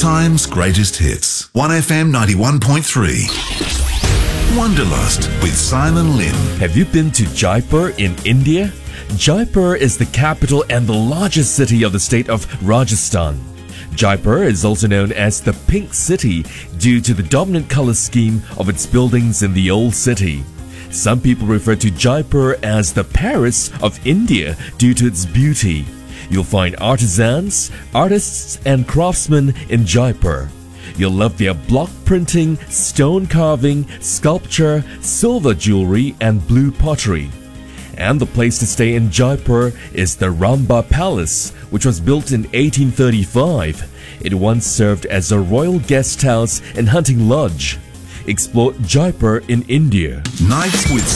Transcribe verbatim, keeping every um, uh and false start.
time's greatest hits. one F M ninety-one point three. Wanderlust with Simon Lim. Have you been to Jaipur in India? Jaipur is the capital and the largest city of the state of Rajasthan. Jaipur is also known as the Pink City due to the dominant color scheme of its buildings in the old city. Some people refer to Jaipur as the Paris of India due to its beauty. You'll find artisans, artists and craftsmen in Jaipur. You'll love their block printing, stone carving, sculpture, silver jewelry and blue pottery. And the place to stay in Jaipur is the Ramba Palace, which was built in eighteen thirty-five. It once served as a royal guest house and hunting lodge. Explore Jaipur in India. Nights with